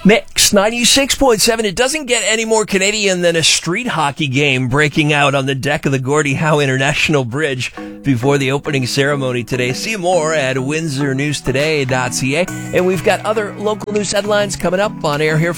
Mix 96.7. It doesn't get any more Canadian than a street hockey game breaking out on the deck of the Gordie Howe International Bridge before the opening ceremony today. See more at windsornewstoday.ca. And we've got other local news headlines coming up on air here.